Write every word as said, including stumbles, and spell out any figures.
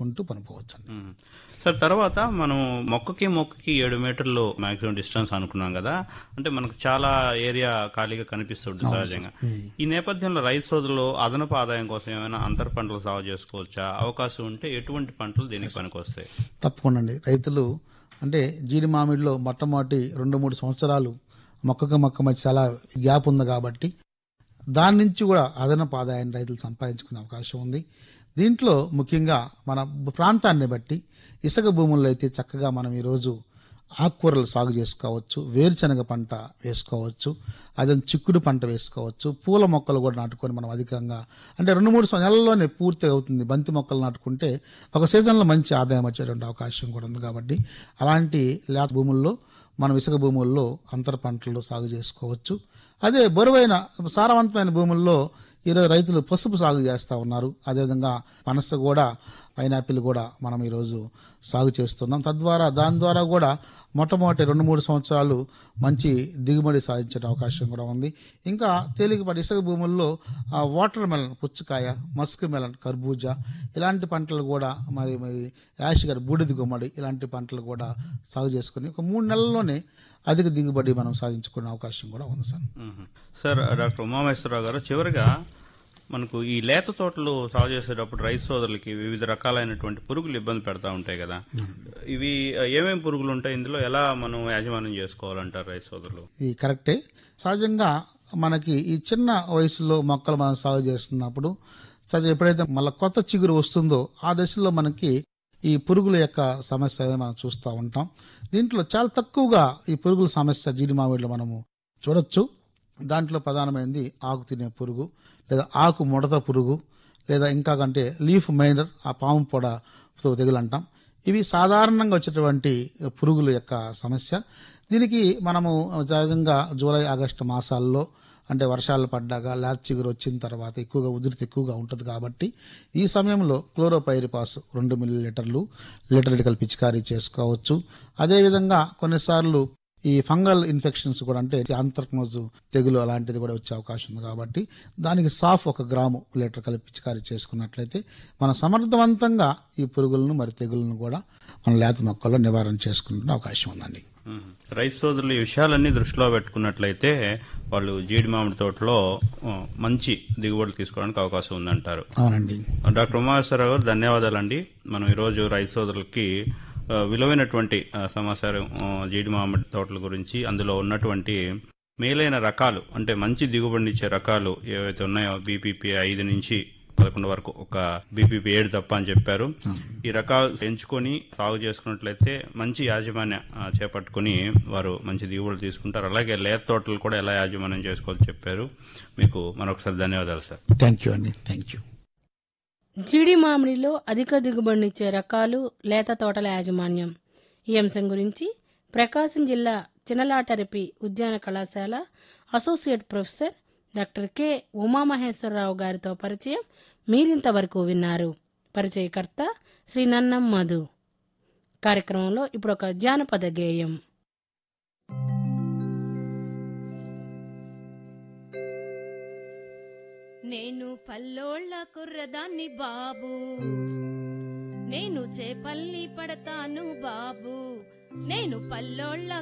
చేసుకుంటూ పనిపోవచ్చండి. సార్ తర్వాత మనం మొక్కకి మొక్కకి ఏడు మీటర్లు మాక్సిమం డిస్టెన్స్ అనుకున్నాం కదా, అంటే మనకు చాలా ఏరియా ఖాళీగా కనిపిస్తుంది సహజంగా. ఈ నేపథ్యంలో రైతు సోదరులు అదనపు ఆదాయం కోసం ఏమైనా అంతర పంటలు సాగు చేసుకోవచ్చా? అవకాశం ఉంటే ఎటువంటి పంటలు దీనికి పనికొస్తాయి? తప్పకుండా అండి. రైతులు అంటే జీడి మామిడిలో మొట్టమొదటి రెండు మూడు సంవత్సరాలు మొక్కకి మొక్క మధ్య చాలా గ్యాప్ ఉంది కాబట్టి దాని నుంచి కూడా అదనపు ఆదాయాన్ని రైతులు సంపాదించుకునే అవకాశం ఉంది. దీంట్లో ముఖ్యంగా మన ప్రాంతాన్ని బట్టి ఇసుక భూముల్లో అయితే చక్కగా మనం ఈరోజు ఆకుకూరలు సాగు చేసుకోవచ్చు, వేరుశనగ పంట వేసుకోవచ్చు, అదే చిక్కుడు పంట వేసుకోవచ్చు, పూల మొక్కలు కూడా నాటుకొని మనం అధికంగా అంటే రెండు మూడు నెలల్లోనే పూర్తి అవుతుంది. బంతి మొక్కలు నాటుకుంటే ఒక సీజన్లో మంచి ఆదాయం వచ్చేటువంటి అవకాశం కూడా ఉంది. కాబట్టి అలాంటి లేత భూముల్లో మనం ఇసుక భూముల్లో అంతర పంటలు సాగు చేసుకోవచ్చు. అదే బరువైన సారవంతమైన భూముల్లో ఈరోజు రైతులు పసుపు సాగు చేస్తూ ఉన్నారు. అదేవిధంగా పనస కూడా, పైనాపిల్ కూడా మనం ఈరోజు సాగు చేస్తున్నాం. తద్వారా దాని ద్వారా కూడా మొట్టమొదటి రెండు మూడు సంవత్సరాలు మంచి దిగుబడి సాధించే అవకాశం కూడా ఉంది. ఇంకా తేలికపాటి ఇసుక భూముల్లో వాటర్ మెలన్, పుచ్చకాయ, మస్క్ మెలన్, కర్బూజా ఇలాంటి పంటలు కూడా మరి మరి యాషిగర్, బూడిద గుమ్మడి ఇలాంటి పంటలు కూడా సాగు చేసుకుని ఒక మూడు నెలల్లోనే అధిక దిగుబడి మనం సాధించుకునే అవకాశం కూడా ఉంది సార్. సార్ డాక్టర్ ఉమామహేశ్వరరావు గారు, చివరిగా మనకు ఈ లేత తోటలు సాగు చేసేటప్పుడు రైతు సోదరులకి వివిధ రకాలైనటువంటి పురుగులు ఇబ్బంది పెడతా ఉంటాయి కదా, ఇవి ఏమేమి పురుగులు ఉంటాయి, ఇందులో ఎలా మనం యాజమాన్యం చేసుకోవాలంటారు రైతు సోదరులు? ఇది కరెక్టే. సహజంగా మనకి ఈ చిన్న వయసులో మొక్కలు మనం సాగు చేస్తున్నప్పుడు సహజ ఎప్పుడైతే మళ్ళీ కొత్త చిగురు వస్తుందో ఆ దశలో మనకి ఈ పురుగుల యొక్క సమస్య మనం చూస్తూ ఉంటాం. దీంట్లో చాలా తక్కువగా ఈ పురుగుల సమస్య జీడి మామిడిలో మనము చూడొచ్చు. దాంట్లో ప్రధానమైనది ఆకు తినే పురుగు, లేదా ఆకు ముడత పురుగు, లేదా ఇంకా కంటే లీఫ్ మైనర్, ఆ పాము పొడ తెగులు అంటాం. ఇవి సాధారణంగా వచ్చేటువంటి పురుగుల యొక్క సమస్య. దీనికి మనము సహజంగా జూలై ఆగస్టు మాసాల్లో అంటే వర్షాలు పడ్డాక లేత చిగురు వచ్చిన తర్వాత ఎక్కువగా ఉధృతి ఎక్కువగా ఉంటుంది. కాబట్టి ఈ సమయంలో క్లోరోపైరిపాస్ రెండు మిల్లీ లీటర్లు లీటర్ కలిపి పిచికారీ చేసుకోవచ్చు. అదేవిధంగా కొన్నిసార్లు ఈ ఫంగల్ ఇన్ఫెక్షన్స్ కూడా అంటే ఆంత్రక్నోజు తెగులు అలాంటిది కూడా వచ్చే అవకాశం ఉంది. కాబట్టి దానికి సాఫ్ ఒక గ్రాము లీటర్ కలిపి పిచికారీ చేసుకున్నట్లయితే మనం సమర్థవంతంగా ఈ పురుగులను మరి తెగులను కూడా మన లేత మొక్కల్లో నివారణ చేసుకునే అవకాశం ఉందండి. రైతు సోదరులు ఈ విషయాలన్నీ దృష్టిలో పెట్టుకున్నట్లయితే వాళ్ళు జీడి మామిడి తోటలో మంచి దిగుబడులు తీసుకోవడానికి అవకాశం ఉందంటారు. అవునండి. డాక్టర్ ఉమామహేశ్వరరావు గారు, ధన్యవాదాలండి. మనం ఈరోజు రైతు సోదరులకి విలువైనటువంటి సమాచారం జీడి మామిడి తోటల గురించి, అందులో ఉన్నటువంటి మేలైన రకాలు అంటే మంచి దిగుబడినిచ్చే రకాలు ఏవైతే ఉన్నాయో బీపీపీ ఐదు నుంచి పదకొండు వరకు, ఒక బీపీపీ ఏడు తప్ప అని చెప్పారు. ఈ రకాలు ఎంచుకొని సాగు చేసుకున్నట్లయితే మంచి యాజమాన్య చేపట్టుకుని వారు మంచి దిగుబడులు తీసుకుంటారు. అలాగే లేత తోటలు కూడా ఎలా యాజమాన్యం చేసుకోవాలో చెప్పారు. మీకు మరొకసారి ధన్యవాదాలు సార్. థ్యాంక్ యూ అండి. Thank you. జీడి మామిడిలో అధిక దిగుబడినిచ్చే రకాలు, లేత తోటల యాజమాన్యం, ఈ అంశం గురించి ప్రకాశం జిల్లా చినలాటరిపి ఉద్యాన కళాశాల associate professor doctor K Umamaheswararao గారితో పరిచయం మీరింతవరకు విన్నారు. పరిచయకర్త శ్రీ నన్నం మధు. కార్యక్రమంలో ఇప్పుడు ఒక జానపద గేయం. నేను పల్లోళ్ళ కుర్రదాన్ని బాబు, నేను చేపల్ని పడతాను బాబు, నేను పల్లోళ్ళ